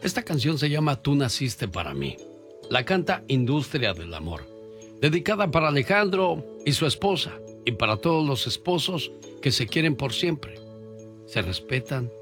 Esta canción se llama Tú naciste para mí. La canta Industria del Amor. Dedicada para Alejandro y su esposa y para todos los esposos que se quieren por siempre, se respetan